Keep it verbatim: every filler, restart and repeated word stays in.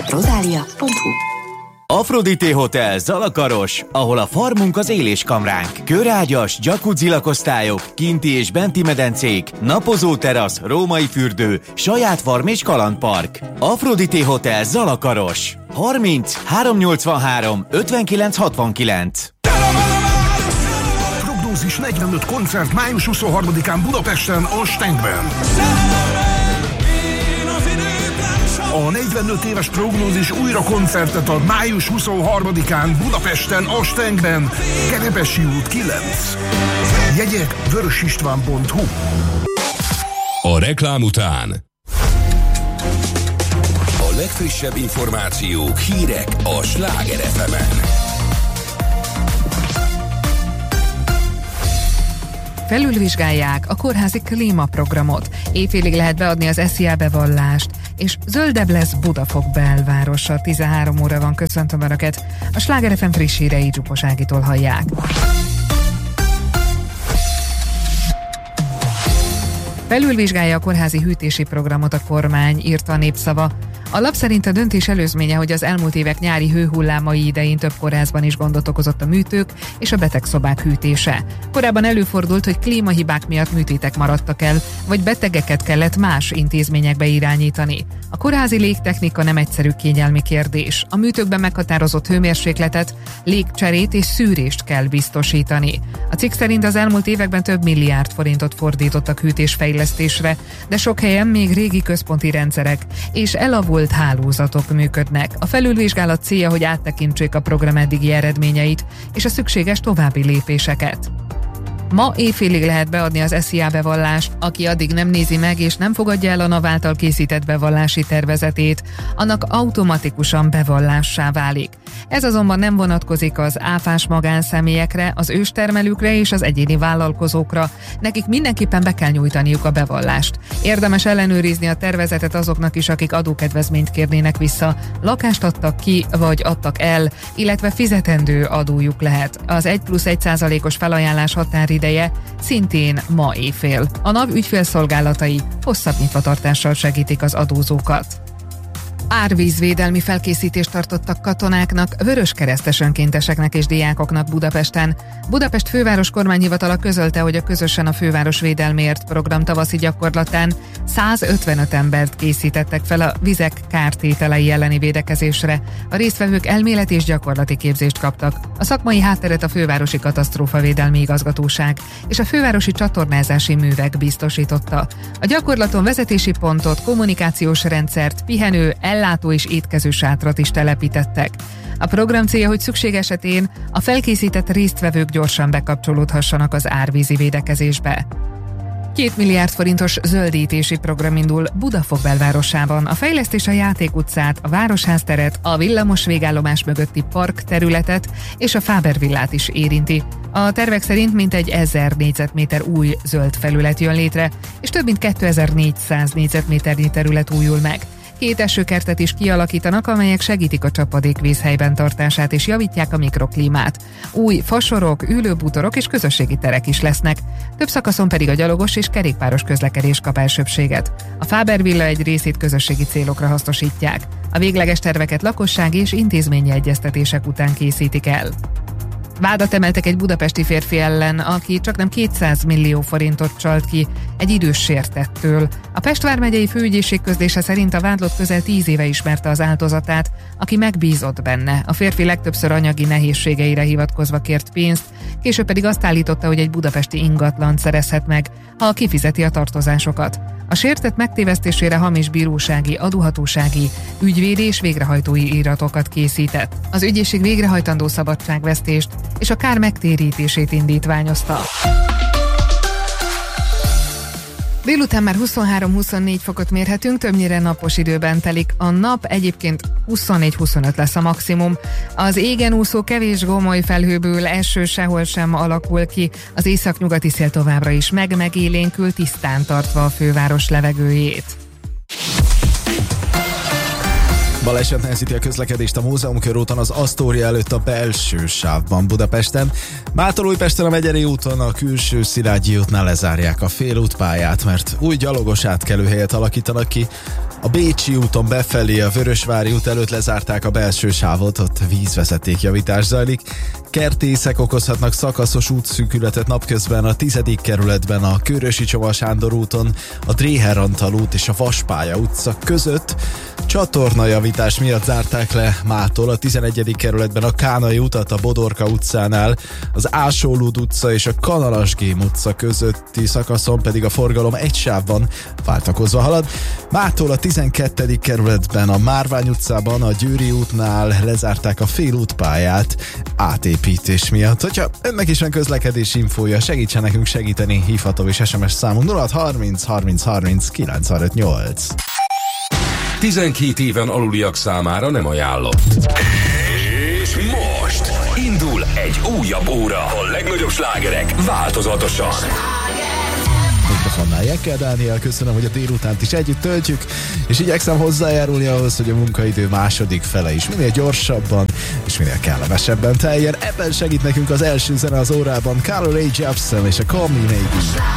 rodália pont hu. Aphrodite Hotel Zalakaros, ahol a farmunk az éléskamránk. Körágyas, jacuzzi lakosztályok, kinti és benti medencék, napozó terasz, római fürdő, saját farm és kalandpark. Aphrodite Hotel Zalakaros. harminc háromszáznyolcvanhárom ötvenkilenc hatvankilenc. Prognózis negyvenöt koncert május huszonharmadikán Budapesten, a Stenkben. A negyvenöt éves Prognózis újra koncertet ad május huszonharmadikán Budapesten, a Stenkben, Kerepesi út kilenc. Jegyek vörösistván pont hu. A reklám után a legfrissebb információk, hírek a Sláger ef emen. Felülvizsgálják a kórházi klímaprogramot, éjfélig lehet beadni az es zé á bevallást, és zöldebb lesz Budafok belvárosa. tizenhárom óra van, köszöntöm Önöket. A Sláger ef em friss hírei Csupos Ágitól hallják. Felülvizsgálja a kórházi hűtési programot a kormány, írta a Népszava. A lap szerint a döntés előzménye, hogy az elmúlt évek nyári hőhullámai idején több kórházban is gondot okozott a műtők és a betegszobák hűtése. Korábban előfordult, hogy klímahibák miatt műtétek maradtak el, vagy betegeket kellett más intézményekbe irányítani. A kórházi légtechnika nem egyszerű kényelmi kérdés. A műtőkben meghatározott hőmérsékletet, légcserét és szűrést kell biztosítani. A cikk szerint az elmúlt években több milliárd forintot fordítottak hűtésfejlesztésre, de sok helyen még régi központi rendszerek és elavult hálózatok működnek. A felülvizsgálat célja, hogy áttekintsék a program eddigi eredményeit és a szükséges további lépéseket. Ma éjfélig lehet beadni az es zé á bevallást, aki addig nem nézi meg és nem fogadja el a NAV által készített bevallási tervezetét, annak automatikusan bevallássá válik. Ez azonban nem vonatkozik az áfás magánszemélyekre, az őstermelőkre és az egyéni vállalkozókra. Nekik mindenképpen be kell nyújtaniuk a bevallást. Érdemes ellenőrizni a tervezetet azoknak is, akik adókedvezményt kérnének vissza, lakást adtak ki vagy adtak el, illetve fizetendő adójuk lehet. Az egy plusz egy százalékos felajánlás határideje szintén ma éjfél. A NAV ügyfélszolgálatai hosszabb nyitvatartással segítik az adózókat. Árvízvédelmi felkészítést tartottak katonáknak, vöröskeresztes önkénteseknek és diákoknak Budapesten. Budapest főváros kormányhivatala közölte, hogy a Közösen a főváros védelméért program tavaszi gyakorlatán százötvenöt embert készítettek fel a vizek kártételei elleni védekezésre. A résztvevők elméleti és gyakorlati képzést kaptak. A szakmai hátteret a Fővárosi Katasztrófavédelmi Igazgatóság és a Fővárosi Csatornázási Művek biztosította. A gyakorlaton vezetési pontot, kommunikációs rendszert, pihenő, ellátó és étkező sátrat is telepítettek. A program célja, hogy szükség esetén a felkészített résztvevők gyorsan bekapcsolódhassanak az árvízi védekezésbe. Két milliárd forintos zöldítési program indul Budafok belvárosában. A fejlesztés a Játék utcát, a Városházteret, a villamos végállomás mögötti park területet és a Fáber villát is érinti. A tervek szerint mintegy ezer négyzetméter új zöld felület jön létre, és több mint kétezer-négyszáz négyzetméternyi terület újul meg. Két esőkertet is kialakítanak, amelyek segítik a csapadékvíz helyben tartását és javítják a mikroklímát. Új fasorok, ülőbútorok és közösségi terek is lesznek. Több szakaszon pedig a gyalogos és kerékpáros közlekedés kap elsőbbséget. A Fáber villa egy részét közösségi célokra hasznosítják. A végleges terveket lakossági és intézményi egyeztetések után készítik el. Vádat emeltek egy budapesti férfi ellen, aki csaknem kétszáz millió forintot csalt ki egy idős sértettől. A Pest vármegyei főügyészség közlése szerint a vádlott közel tíz éve ismerte az áldozatát, aki megbízott benne. A férfi legtöbbször anyagi nehézségeire hivatkozva kért pénzt, később pedig azt állította, hogy egy budapesti ingatlant szerezhet meg, ha kifizeti a tartozásokat. A sértett megtévesztésére hamis bírósági, adóhatósági, ügyvédi és végrehajtói iratokat készített. Az ügyészség végrehajtandó szabadságvesztést és a kár megtérítését indítványozta. Délután már huszonhárom-huszonnégy fokot mérhetünk, többnyire napos időben telik a nap, egyébként huszonnégy-huszonöt lesz a maximum. Az égen úszó kevés gomoly felhőből eső sehol sem alakul ki, az északnyugati szél továbbra is meg-megélénkül, tisztán tartva a főváros levegőjét. Baleset nehezíti a közlekedést a Múzeum körúton, az Asztória előtt a belső sávban Budapesten. Mától Újpesten a Megyeri úton a külső Szilágyi útnál lezárják a félútpályát, mert új gyalogos átkelőhelyet alakítanak ki. A Bécsi úton befelé a Vörösvári út előtt lezárták a belső sávot, ott vízvezetékjavítás zajlik. Kertészek okozhatnak szakaszos útszűkületet napközben a tizedik kerületben a Kőrösi Csoma Sándor úton, a Dréher Antal út és a Vaspálya utca között. Csatornajavítás miatt zárták le mától a tizenegyedik kerületben a Kánai utat a Bodorka utcánál, az Ásolúd utca és a Kanalasgém utca közötti szakaszon pedig a forgalom egy sávban váltakozva halad. Mától a tizenkettedik kerületben a Márvány utcában a Győri útnál lezárták a félútpályát átépítés miatt. Hogyha önnek is van közlekedési infója, segítsen nekünk segíteni, hívható és es em es számunk nulla hat harminc harminc harminc kilencvenöt nyolc. tizenkét éven aluliak számára nem ajánlott. És most indul egy újabb óra. A legnagyobb slágerek változatosan. Mikrofonnál Jekkel Dániel, köszönöm, hogy a délutánt is együtt töltjük, és igyekszem hozzájárulni ahhoz, hogy a munkaidő második fele is minél gyorsabban és minél kellemesebben teljen. Ebben segít nekünk az első zene az órában, Carly Rae Jepsen és a Call Me Maybe.